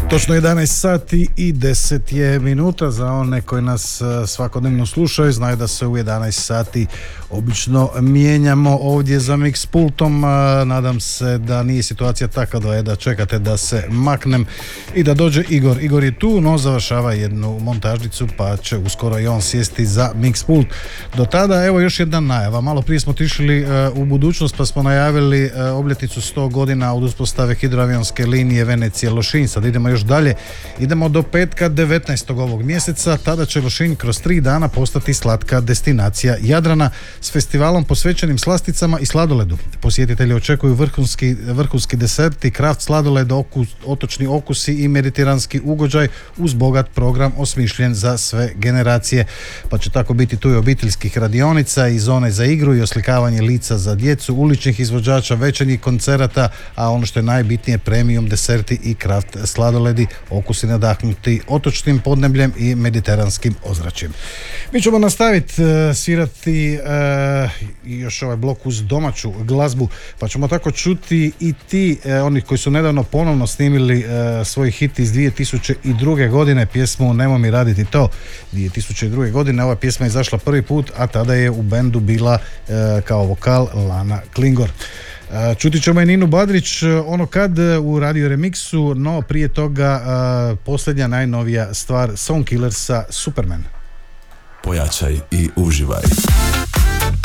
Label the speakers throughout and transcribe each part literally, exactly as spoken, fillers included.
Speaker 1: Točno jedanaest sati i deset je minuta. Za one koji nas svakodnevno slušaju znaju da se u jedanaest sati obično mijenjamo ovdje za mix pultom. Nadam se da nije situacija takva da je da čekate da se maknem i da dođe Igor. Igor je tu, no završava jednu montažnicu pa će uskoro i on sjesti za mix pult. Do tada evo još jedna najava. Malo prije smo otišli u budućnost pa smo najavili obljetnicu sto godina od uspostave hidroavionske linije Venecija-Lošinj. Sad idemo još dalje, idemo do petka devetnaestog ovog mjeseca. Tada će Lošinj kroz tri dana postati slatka destinacija Jadrana s festivalom posvećenim slasticama i sladoledu. Posjetitelji očekuju vrhunski, vrhunski deserti, kraft sladoled, okus, otočni okusi i mediteranski ugođaj uz bogat program osmišljen za sve generacije. Pa će tako biti tu i obiteljskih radionica i zone za igru i oslikavanje lica za djecu, uličnih izvođača, večernjih koncerata, a ono što je najbitnije premium deserti i kraft sladoledi, okusi nadahnuti otočnim podnebljem i mediteranskim ozračjem. Mi ćemo nastaviti uh, svirati uh, još ovaj blok uz domaću glazbu, pa ćemo tako čuti i ti uh, onih koji su nedavno ponovno snimili uh, svoj hit iz dvije tisuće druge. godine, pjesmu Nemo mi raditi to. dvije tisuće druge. godine ova pjesma je izašla prvi put, a tada je u bendu bila uh, kao vokal Lana Klingor. Čuti ćemo i Ninu Badrić ono kad u Radio Remixu, no prije toga uh, posljednja najnovija stvar Songkillersa, Superman.
Speaker 2: Pojačaj i uživaj.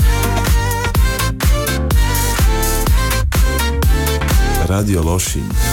Speaker 2: Radio Lošinj.